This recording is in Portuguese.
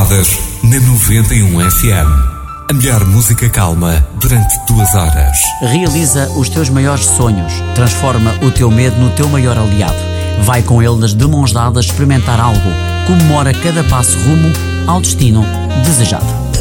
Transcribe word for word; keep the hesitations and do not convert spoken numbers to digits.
Calmadas na noventa e um F M. A melhor música calma durante duas horas. Realiza os teus maiores sonhos. Transforma o teu medo no teu maior aliado. Vai com ele de mãos dadas experimentar algo. Comemora cada passo rumo ao destino desejado.